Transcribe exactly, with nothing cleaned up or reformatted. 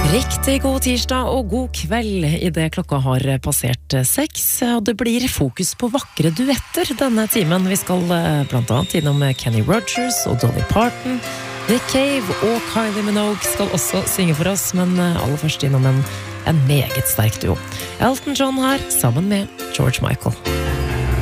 Riktig god tirsdag og god kveld I det klokka har passert seks, og det blir fokus på vakre duetter denne timen. Vi skal blant annet innom Kenny Rogers og Dolly Parton. Nick Cave og Kylie Minogue skal også synge for oss, men aller først innom en, en meget sterk duo. Elton John her, sammen med George Michael.